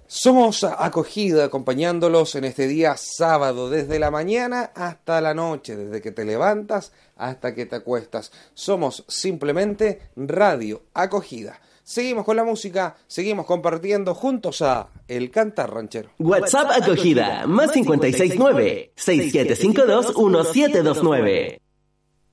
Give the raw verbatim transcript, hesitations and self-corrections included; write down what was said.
Somos Acogida, acompañándolos en este día sábado, desde la mañana hasta la noche, desde que te levantas hasta que te acuestas. Somos simplemente Radio Acogida. Seguimos con la música, seguimos compartiendo juntos a El Cantar Ranchero. WhatsApp Acogida, más cinco seis nueve, seis siete cinco dos, uno siete dos nueve.